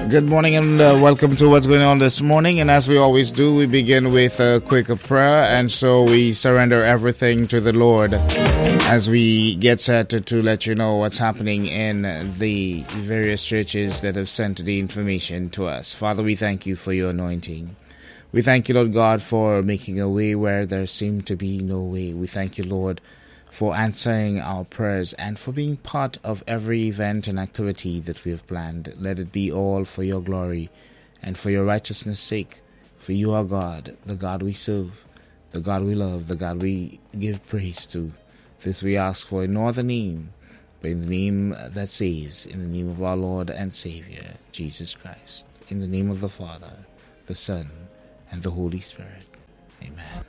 Good morning and welcome to what's going on this morning. And as we always do, we begin with a quick prayer. And so we surrender everything to the Lord as we get set to let you know what's happening in the various churches that have sent the information to us. Father, we thank you for your anointing. We thank you, Lord God, for making a way where there seemed to be no way. We thank you, Lord, for answering our prayers and for being part of every event and activity that we have planned. Let it be all for your glory and for your righteousness' sake. For you are God, the God we serve, the God we love, the God we give praise to. This we ask for in no other name, but in the name that saves, in the name of our Lord and Savior, Jesus Christ. In the name of the Father, the Son, and the Holy Spirit. Amen.